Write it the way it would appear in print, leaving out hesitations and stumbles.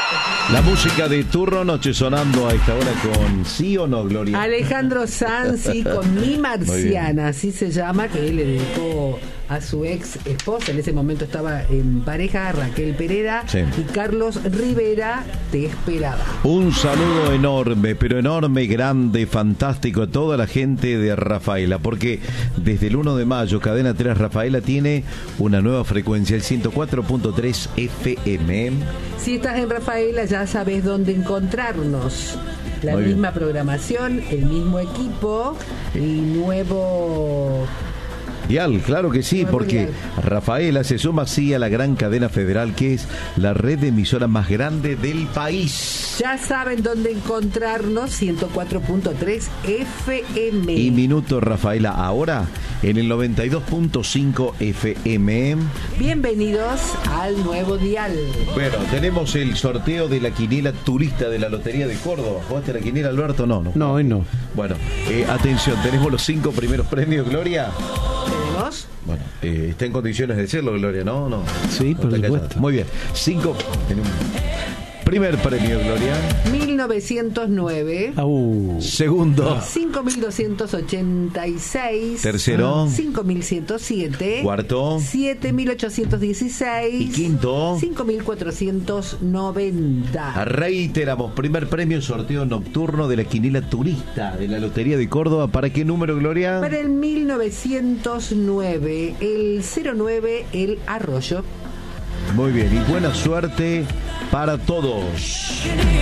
La música de Turno Noche sonando a esta hora con ¿sí o no, Gloria? Alejandro Sanz y con Mi Marciana, así se llama, que él le dedicó a su ex esposa. En ese momento estaba en pareja, Raquel Pereira, sí. Y Carlos Rivera, Te esperaba. Un saludo enorme, pero enorme, grande, fantástico a toda la gente de Rafaela, porque desde el 1 de mayo Cadena 3 Rafaela tiene una nueva frecuencia, el 104.3 FM. Si estás en Rafaela ya sabes dónde encontrarnos. La Muy misma bien. programación, el mismo equipo y nuevo... Dial, claro que sí, porque Rafaela se suma así a la gran cadena federal que es la red de emisoras más grande del país. Ya saben dónde encontrarnos, 104.3 FM. Y Minuto Rafaela ahora en el 92.5 FM. Bienvenidos al nuevo dial. Bueno, tenemos el sorteo de la quiniela turista de la Lotería de Córdoba. ¿Jugaste la quiniela, Alberto? No. No, hoy no. Bueno, atención, tenemos los 5 primeros premios, Gloria. ¿Tenemos? Bueno, está en condiciones de serlo, Gloria, ¿no? No. Sí, No por está supuesto. callada. Muy bien. 5. Primer premio, Gloria. 1909. Segundo. 5.286. Tercero. 5.107. Cuarto. 7.816. Y quinto. 5.490. Reiteramos, primer premio sorteo nocturno de la quiniela turista de la Lotería de Córdoba. ¿Para qué número, Gloria? Para el 1909, el 09, el Arroyo. Muy bien, y buena suerte para todos.